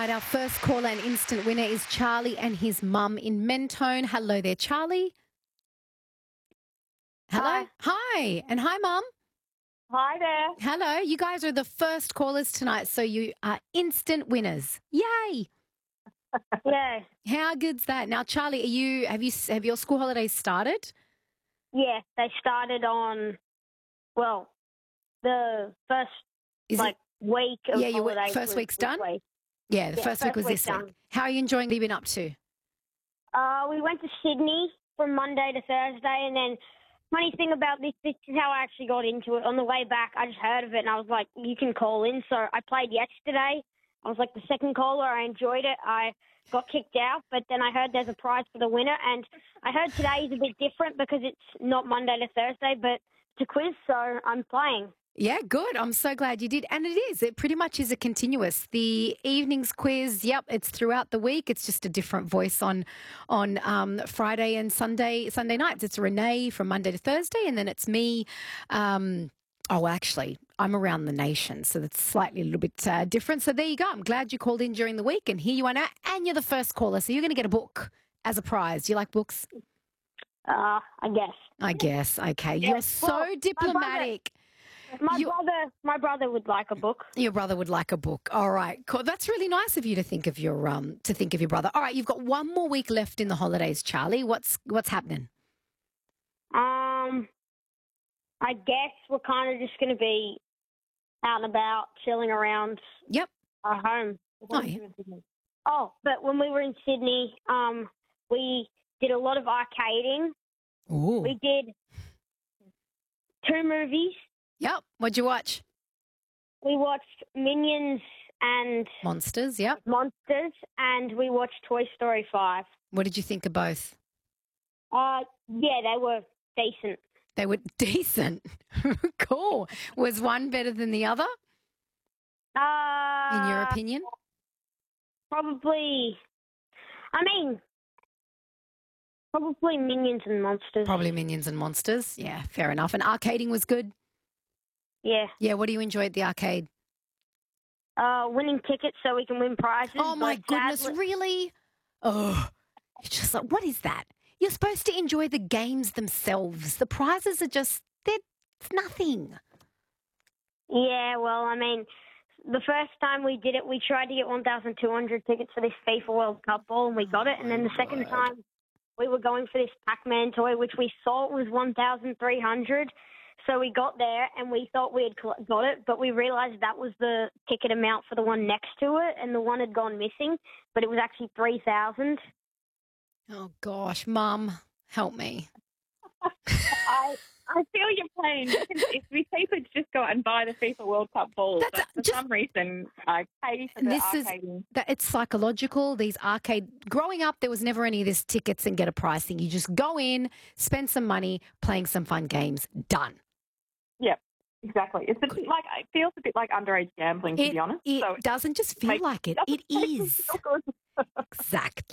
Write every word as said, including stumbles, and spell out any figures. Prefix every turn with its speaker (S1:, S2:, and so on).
S1: right, our first caller and instant winner is Charlie and his mum in Mentone. Hello there, Charlie. Hello.
S2: Hi.
S1: Hi. And hi, Mum.
S2: Hi there.
S1: Hello. You guys are the first callers tonight, so you are instant winners. Yay.
S2: Yeah.
S1: How good's that? Now, Charlie, are you have you have your school holidays started?
S2: Yeah, they started on, well, the first,
S1: Is
S2: like, week of
S1: Yeah, your
S2: holidays.
S1: first
S2: was
S1: week's
S2: this
S1: done?
S2: week.
S1: Yeah, the
S2: Yeah,
S1: first, week
S2: first
S1: was
S2: week's
S1: this week.
S2: done.
S1: How are you enjoying what you've been up to?
S2: Uh, we went to Sydney from Monday to Thursday, and then funny thing about this, this is how I actually got into it. On the way back, I just heard of it, and I was like, you can call in. So I played yesterday. I was like the second caller. I enjoyed it. I got kicked out, but then I heard there's a prize for the winner, and I heard today is a bit different because it's not Monday to Thursday, but it's a quiz, so I'm playing.
S1: Yeah, good. I'm so glad you did. And it is. It pretty much is a continuous. The evenings quiz, yep, it's throughout the week. It's just a different voice on on um, Friday and Sunday Sunday nights. It's Renee from Monday to Thursday, and then it's me. Um, oh, actually, I'm around the nation, so that's slightly a little bit uh, different. So there you go. I'm glad you called in during the week, and here you are now, and you're the first caller, so you're going to get a book as a prize. Do you like books?
S2: Uh, I guess.
S1: I guess. Okay.
S2: Yeah,
S1: You're so
S2: well, my brother-
S1: diplomatic.
S2: My
S1: You-
S2: brother, my brother would like a book.
S1: Your brother would like a book. All right, cool. That's really nice of you to think of your um to think of your brother. All right, you've got one more week left in the holidays, Charlie. What's what's happening?
S2: Um, I guess we're kind of just going to be out and about, chilling around
S1: Yep.
S2: our home.
S1: Oh, yeah.
S2: Oh, but when we were in Sydney, um, we did a lot of arcading.
S1: Ooh.
S2: We did two movies.
S1: Yep. What'd you watch?
S2: We watched Minions and
S1: Monsters. Yep.
S2: Monsters, and we watched Toy Story five.
S1: What did you think of both?
S2: Uh, yeah, they were decent.
S1: They were decent. Cool. Was one better than the other,
S2: Uh,
S1: in your opinion?
S2: Probably. I mean, probably Minions and Monsters.
S1: Probably Minions and Monsters. Yeah, fair enough. And arcading was good.
S2: Yeah.
S1: Yeah. What do you enjoy at the arcade?
S2: Uh, winning tickets so we can win prizes.
S1: Oh my
S2: but
S1: goodness,
S2: sadly-
S1: really? Oh, it's just like, what is that? You're supposed to enjoy the games themselves. The prizes are just, they're it's nothing.
S2: Yeah, well, I mean, the first time we did it, we tried to get one thousand two hundred tickets for this FIFA World Cup ball, and we got it. And then the second
S1: word.
S2: time, we were going for this Pac-Man toy, which we thought was one thousand three hundred. So we got there, and we thought we had cl- got it, but we realized that was the ticket amount for the one next to it, and the one had gone missing, but it was actually three thousand.
S1: Oh gosh, Mum, help me.
S3: I I feel your pain. If we people just go out and buy the FIFA World Cup ball,
S1: That's
S3: but for
S1: just-
S3: some reason I pay for the
S1: This is-
S3: arcading.
S1: That it's psychological. These arcade growing up, there was never any of this tickets and get a price thing. You just go in, spend some money, playing some fun games. Done.
S3: Yep, exactly. It's a bit like it feels a bit like underage gambling, to
S1: It,
S3: be honest.
S1: it
S3: so
S1: doesn't just feel
S3: makes-
S1: like it. It
S3: doesn't make me
S1: is.
S3: feel good.
S1: Exactly.